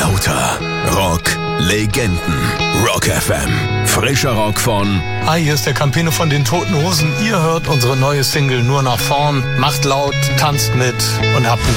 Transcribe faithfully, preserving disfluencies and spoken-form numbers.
Lauter Rock-Legenden. Rock F M. Frischer Rock von... Hi, hier ist der Campino von den Toten Hosen. Ihr hört unsere neue Single Nur nach vorn. Macht laut, tanzt mit und habt